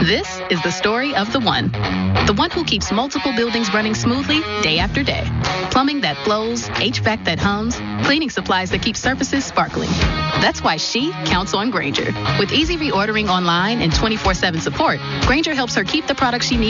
This is the story of the one who keeps multiple buildings running smoothly day after day. Plumbing that flows, HVAC that hums, cleaning supplies that keep surfaces sparkling. That's why she counts on Grainger. With easy reordering online and 24/7 support, Grainger helps her keep the products she needs